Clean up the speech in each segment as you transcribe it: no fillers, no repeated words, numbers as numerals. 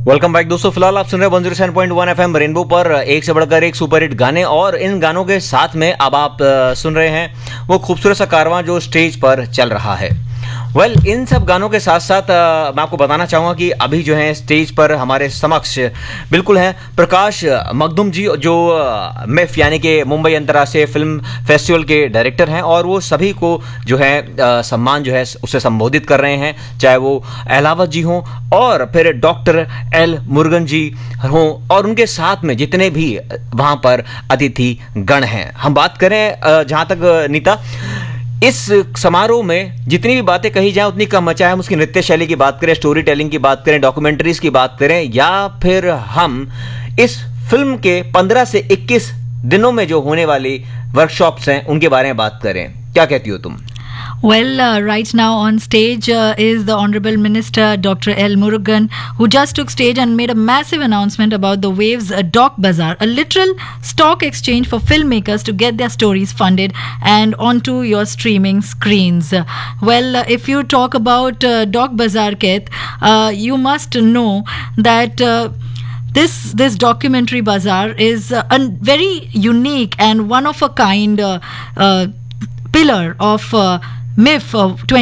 Welcome back दोस्तों। फिलहाल आप सुन रहे हैं 107.1 एफएम रेनबो पर एक से बढ़कर एक सुपर हिट गाने, और इन गानों के साथ में अब आप सुन रहे हैं वो खूबसूरत सा कारवां जो स्टेज पर चल रहा है। इन सब गानों के साथ साथ मैं आपको बताना चाहूँगा कि अभी जो है स्टेज पर हमारे समक्ष बिल्कुल हैं प्रकाश मखदूम जी, जो मिफ यानी कि मुंबई अंतर्राष्ट्रीय फिल्म फेस्टिवल के डायरेक्टर हैं, और वो सभी को जो है सम्मान जो है उससे संबोधित कर रहे हैं, चाहे वो अहलावत जी हों और फिर डॉक्टर एल मुरुगन जी हों, और उनके साथ में जितने भी वहाँ पर अतिथि गण हैं। हम बात करें जहाँ तक नीता, इस समारोह में जितनी भी बातें कही जाएं उतनी कम है, चाहे हम उसकी नृत्य शैली की बात करें, स्टोरी टेलिंग की बात करें, डॉक्यूमेंट्रीज की बात करें, या फिर हम इस फिल्म के 15 से 21 दिनों में जो होने वाली वर्कशॉप्स हैं उनके बारे में बात करें। क्या कहती हो तुम? Well, right now on stage is the Honorable Minister Dr. L. Murugan, who just took stage and made a massive announcement about the Waves Doc Bazaar, a literal stock exchange for filmmakers to get their stories funded and onto your streaming screens. If you talk about Doc Bazaar, Keth, you must know that this documentary bazaar is a very unique and one of a kind pillar of MIF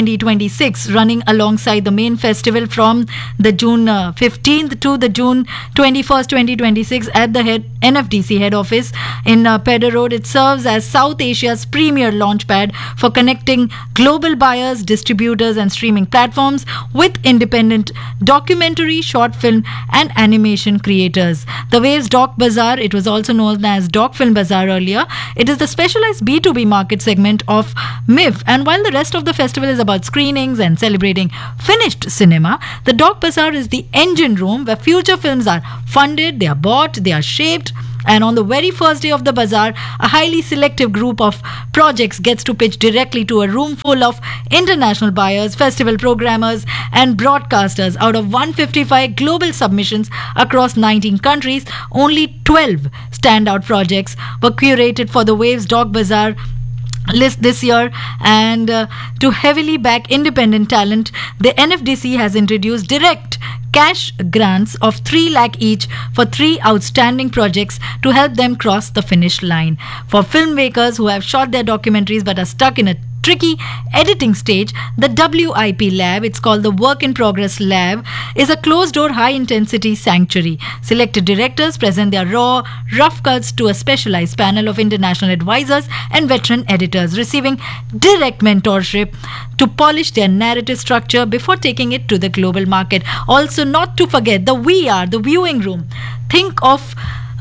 2026, running alongside the main festival from the June 15th to the June 21st, 2026 at the NFDC head office in Pedder Road. It serves as South Asia's premier launchpad for connecting global buyers, distributors and streaming platforms with independent documentary, short film and animation creators. The Waves Doc Bazaar, it was also known as Doc Film Bazaar earlier, it is the specialized B2B market segment of MIF, and while the rest of the festival is about screenings and celebrating finished cinema, the Doc Bazaar is the engine room where future films are funded, they are bought, they are shaped, and on the very first day of the bazaar, a highly selective group of projects gets to pitch directly to a room full of international buyers, festival programmers and broadcasters. Out of 155 global submissions across 19 countries, only 12 standout projects were curated for the Waves Doc Bazaar list this year, and to heavily back independent talent, the NFDC has introduced direct cash grants of 3 lakh each for 3 outstanding projects to help them cross the finish line. For filmmakers who have shot their documentaries but are stuck in a tricky editing stage, the WIP Lab, it's called the Work in Progress Lab, is a closed-door high-intensity sanctuary. Selected directors present their raw, rough cuts to a specialized panel of international advisors and veteran editors, receiving direct mentorship to polish their narrative structure before taking it to the global market. Also, not to forget the VR, the viewing room. Think of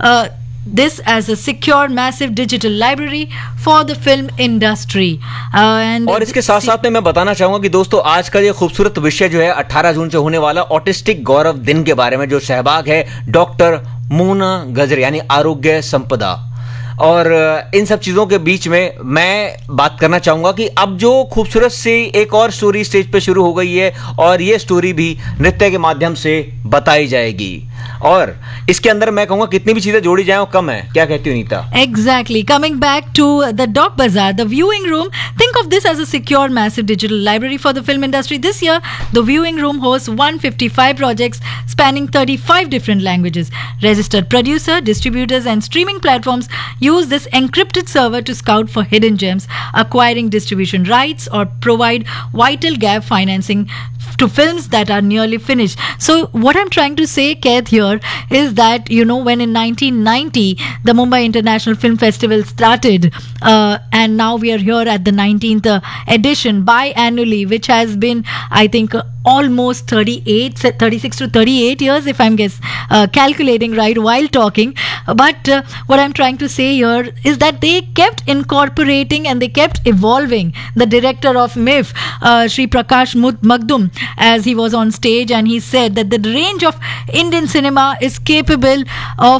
this as a secure massive digital library for the film industry. और इसके साथ साथ में मैं बताना चाहूंगा कि दोस्तों आज का ये खूबसूरत विषय जो है 18 जून से होने वाला ऑटिस्टिक गौरव दिन के बारे में, जो सहभाग है डॉक्टर मोना गजरे यानी आरोग्य संपदा, और इन सब चीज़ों के बीच में मैं बात करना चाहूँगा कि अब जो खूबसूरत सी एक और स्टोरी स्टेज पे शुरू हो गई है, और ये स्टोरी भी नृत्य के माध्यम से बताई जाएगी, और इसके अंदर मैं कहूँगा कितनी भी चीज़ें जोड़ी जाएं वो कम है। क्या कहती हो Nita? Exactly. Coming back to the Doc Bazaar, the viewing room, think of this as a secure massive digital library for the film industry. This year, the viewing room hosts 155 projects spanning 35 different languages. Registered producer, distributors and streaming platforms use this encrypted server to scout for hidden gems, acquiring distribution rights or provide vital gap financing to films that are nearly finished. So what I'm trying to say, Keith, here is that, you know, when in 1990 the Mumbai International Film Festival started, and now we are here at the 19th edition biannually, which has been, I think, almost 36 to 38 years, if I'm calculating right while talking. But what I'm trying to say here is that they kept incorporating and they kept evolving. The director of MIF, Shri Prakash Mukdum, as he was on stage, and he said that the range of Indian cinema is capable of,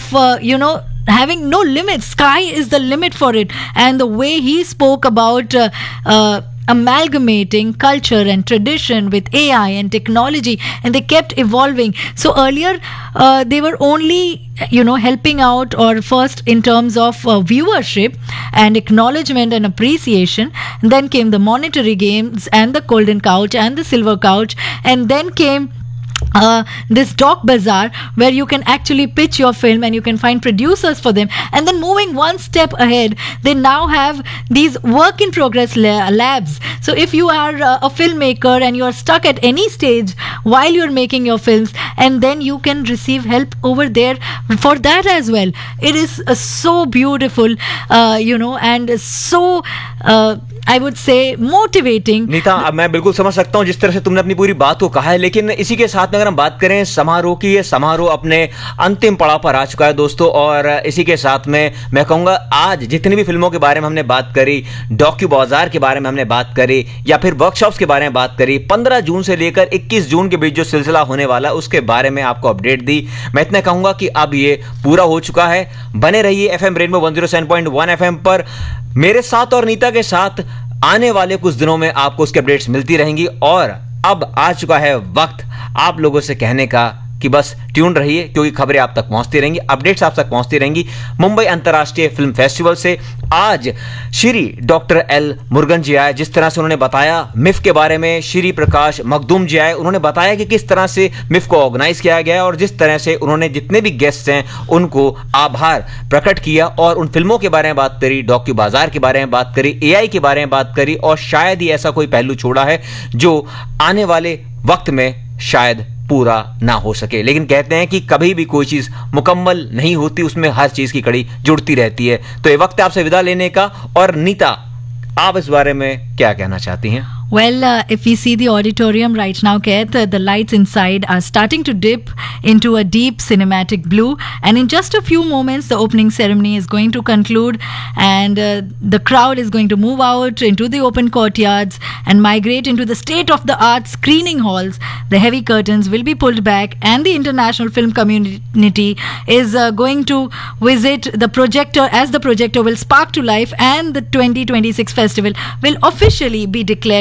having no limits. Sky is the limit for it. And the way he spoke about amalgamating culture and tradition with AI and technology, and they kept evolving. So earlier they were only helping out, or first in terms of viewership and acknowledgement and appreciation, and then came the monetary gains and the golden couch and the silver couch, and then came this doc bazaar where you can actually pitch your film and you can find producers for them. And then moving one step ahead, they now have these work in progress labs. So if you are a filmmaker and you are stuck at any stage while you're making your films, and then you can receive help over there for that as well. It is so beautiful, and so I would say motivating. Nita, अब मैं बिल्कुल समझ सकता हूँ जिस तरह से तुमने अपनी पूरी बात को कहा है, लेकिन इसी के साथ में अगर हम बात करें समारोह की, ये समारोह अपने अंतिम पड़ाव पर आ चुका है दोस्तों। और इसी के साथ में मैं कहूँगा आज जितनी भी फिल्मों के बारे में हमने बात करी, डॉक्यू बाजार के बारे में हमने बात करी, या फिर वर्कशॉप्स के बारे में बात करी, 15 जून से लेकर 21 जून के बीच जो सिलसिला होने वाला उसके बारे में आपको अपडेट दी। मैं इतना कहूँगा कि अब ये पूरा हो चुका है। बने रहिए FM रेनबो 107.1 FM पर मेरे साथ और नीता के साथ। आने वाले कुछ दिनों में आपको उसके अपडेट्स मिलती रहेंगी। और अब आ चुका है वक्त आप लोगों से कहने का कि बस ट्यून रहिए, क्योंकि खबरें आप तक पहुंचती रहेंगी, अपडेट्स आप तक पहुंचती रहेंगी। मुंबई अंतर्राष्ट्रीय फिल्म फेस्टिवल से आज श्री डॉक्टर एल मुरुगन जी आए। जिस तरह से उन्होंने बताया मिफ के बारे में, श्री प्रकाश मखदूम जी आए, उन्होंने बताया कि किस तरह से मिफ को ऑर्गेनाइज किया गया है और जिस तरह से उन्होंने जितने भी गेस्ट हैं उनको आभार प्रकट किया और उन फिल्मों के बारे में बात करी, डॉक्यू बाजार के बारे में बात करी, AI के बारे में बात करी, और शायद ही ऐसा कोई पहलू छोड़ा है जो आने वाले वक्त में शायद पूरा ना हो सके। लेकिन कहते हैं कि कभी भी कोई चीज मुकम्मल नहीं होती, उसमें हर चीज की कड़ी जुड़ती रहती है। तो ये वक्त है आपसे विदा लेने का। और नीता, आप इस बारे में क्या कहना चाहती हैं? Well, if we see the auditorium right now, Keith, the lights inside are starting to dip into a deep cinematic blue, and in just a few moments the opening ceremony is going to conclude, and the crowd is going to move out into the open courtyards and migrate into the state-of-the-art screening halls. The heavy curtains will be pulled back and the international film community is going to visit the projector, as the projector will spark to life and the 2026 festival will officially be declared